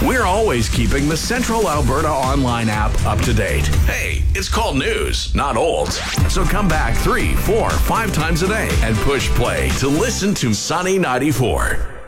We're always keeping the Central Alberta Online app up to date. Hey, it's called news, not old. So come back 3, 4, 5 times a day and push play to listen to Sunny 94.